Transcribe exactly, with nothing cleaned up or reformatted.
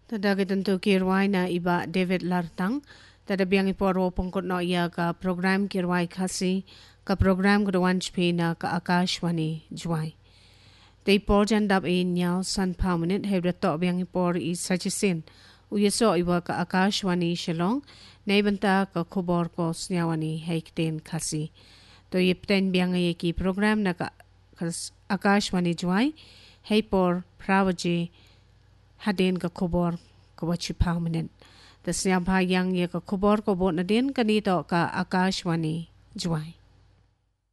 Tada tentu kirwai na iba David Lartang. Tada biang iporo pungkot no iya ka program kirwai kasi ka program kudawan chpi na ka Akashwani juai. Tay por jandap i nyao san permanent hebda to biang ipor i sajisin. Uyeso iba ka Akashwani Shillong na ibanta ka kubor ko snyawani haikten kasi. To yipten biang i ki program na ka Akashwani juai hay por prawaji hadin ka kubor ka wachi permanent. Tas nyam pa yang ye ka kubor ko bot na din kanito ka Akashwani juai.